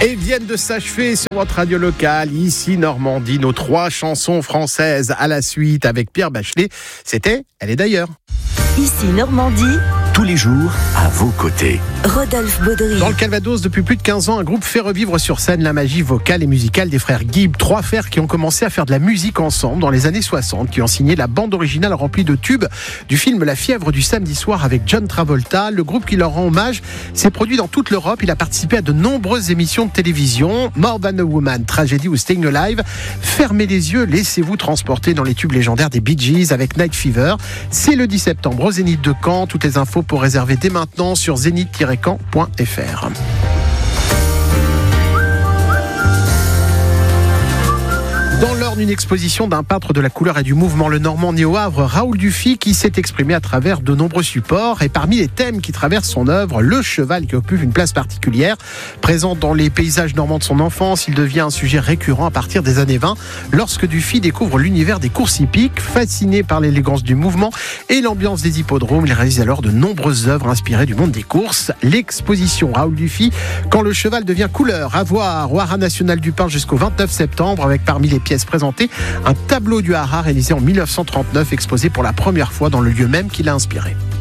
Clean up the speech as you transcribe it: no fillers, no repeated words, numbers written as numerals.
Et viennent de s'achever sur votre radio locale, ici Normandie, nos 3 chansons françaises à la suite avec Pierre Bachelet. C'était Elle est d'ailleurs. Ici Normandie, tous les jours à vos côtés. Rodolphe Baudry. Dans le Calvados, depuis plus de 15 ans, un groupe fait revivre sur scène la magie vocale et musicale des frères Gibb. 3 frères qui ont commencé à faire de la musique ensemble dans les années 60, qui ont signé la bande originale remplie de tubes du film La fièvre du samedi soir avec John Travolta. Le groupe qui leur rend hommage s'est produit dans toute l'Europe. Il a participé à de nombreuses émissions de télévision, More Than a Woman, Tragedy ou Staying Alive. Fermez les yeux, laissez-vous transporter dans les tubes légendaires des Bee Gees avec Night Fever. C'est le 10 septembre au Zénith de Caen. Toutes les infos pour réserver dès maintenant sur zénith-caen.fr. Dans l'Orne, une exposition d'un peintre de la couleur et du mouvement le Normand né au Havre, Raoul Dufy, qui s'est exprimé à travers de nombreux supports. Et parmi les thèmes qui traversent son œuvre, le cheval qui occupe une place particulière. Présent dans les paysages normands de son enfance, il devient un sujet récurrent à partir des années 20, lorsque Dufy découvre l'univers des courses hippiques. Fasciné par l'élégance du mouvement et l'ambiance des hippodromes, il réalise alors de nombreuses œuvres inspirées du monde des courses. L'exposition Raoul Dufy, quand le cheval devient couleur, à voir au Haras National du Pin jusqu'au 29 septembre, avec parmi les pièces présentées un tableau du Haras réalisé en 1939, exposé pour la première fois dans le lieu même qui l'a inspiré.